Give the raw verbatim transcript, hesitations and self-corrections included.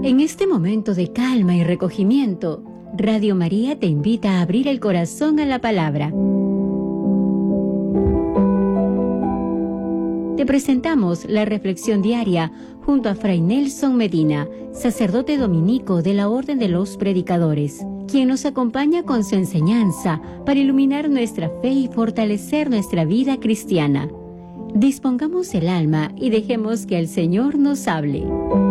En este momento de calma y recogimiento, Radio María te invita a abrir el corazón a la palabra. Te presentamos la reflexión diaria junto a Fray Nelson Medina, sacerdote dominico de la Orden de los Predicadores, quien nos acompaña con su enseñanza para iluminar nuestra fe y fortalecer nuestra vida cristiana. Dispongamos el alma y dejemos que el Señor nos hable.